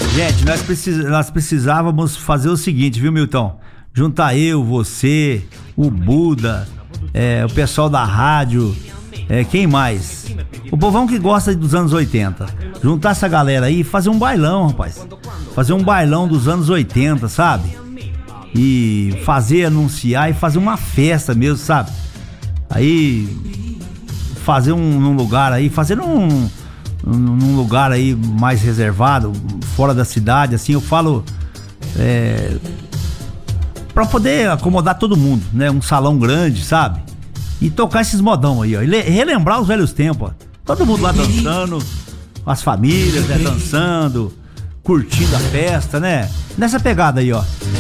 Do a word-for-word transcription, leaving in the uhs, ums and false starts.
Gente, nós, precis, nós precisávamos fazer o seguinte, viu, Milton? Juntar eu, você, o Buda, é, o pessoal da rádio, é, quem mais? O povão que gosta dos anos oitenta. Juntar essa galera aí e fazer um bailão, rapaz. Fazer um bailão dos anos oitenta, sabe? E fazer, anunciar e fazer uma festa mesmo, sabe? Aí fazer um num lugar aí, fazer num, num lugar aí mais reservado, fora da cidade, assim, eu falo é, pra poder acomodar todo mundo, né? Um salão grande, sabe? E tocar esses modão aí, ó, e relembrar os velhos tempos, ó. Todo mundo lá dançando, as famílias, né, dançando, curtindo a festa, né? Nessa pegada aí, ó.